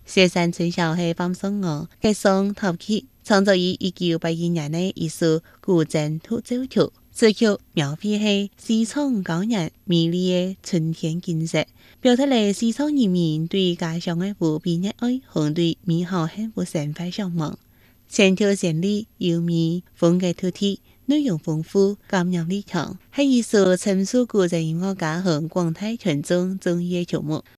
雪山春晓是放松我，吉松陶器创作于1982年的一首古筝土奏曲。此曲描绘是西藏高原美丽的春天景色，表达了西藏人民对家乡的无比热爱和对美好幸福生活向往。整条旋律优美，风格突出，内容丰富，感染力强，是一首陈述古筝音乐家和广大群众中意的曲目。